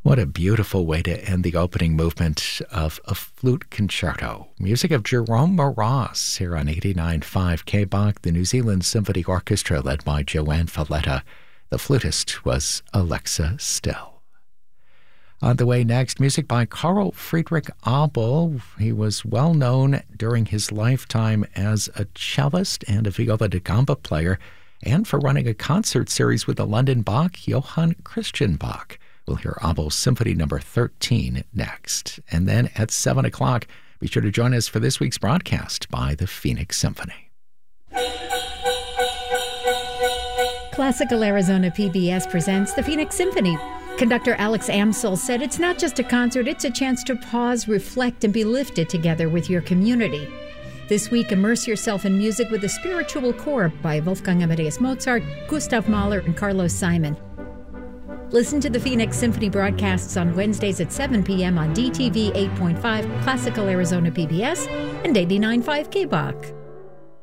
What a beautiful way to end the opening movement of a flute concerto. Music of Jerome Moroz here on 89.5 KBach, the New Zealand Symphony Orchestra led by Joanne Falletta. The flutist was Alexa Still. On the way next, music by Carl Friedrich Abel. He was well known during his lifetime as a cellist and a viola da gamba player, and for running a concert series with the London Bach, Johann Christian Bach. We'll hear Abel's Symphony No. 13 next. And then at 7 o'clock, be sure to join us for this week's broadcast by the Phoenix Symphony. Classical Arizona PBS presents the Phoenix Symphony. Conductor Alex Amsel said it's not just a concert, it's a chance to pause, reflect, and be lifted together with your community. This week, immerse yourself in music with the Spiritual Core by Wolfgang Amadeus Mozart, Gustav Mahler, and Carlos Simon. Listen to the Phoenix Symphony broadcasts on Wednesdays at 7 p.m. on DTV 8.5, Classical Arizona PBS, and 89.5 KBach.